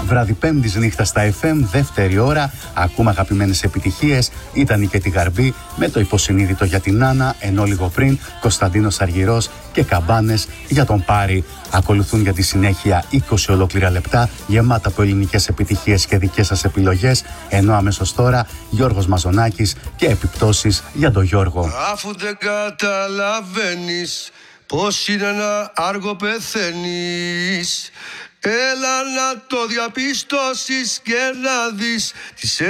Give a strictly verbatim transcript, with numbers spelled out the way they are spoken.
Βράδυ Πέμπτης νύχτα στα εφ εμ, δεύτερη ώρα. Ακούμε αγαπημένες επιτυχίες. Ήταν και τη Γαρμπή με το υποσυνείδητο για την Άννα, ενώ λίγο πριν Κωνσταντίνος Αργυρός και Καμπάνες για τον Πάρη. Ακολουθούν για τη συνέχεια είκοσι ολόκληρα λεπτά γεμάτα από ελληνικές επιτυχίες και δικές σας επιλογές, ενώ αμέσως τώρα Γιώργος Μαζονάκης και επιπτώσεις για τον Γιώργο. Αφού δεν καταλαβαίνεις πως είναι ένα άργο πεθαίνεις, έλα να το διαπιστώσεις και να δεις τις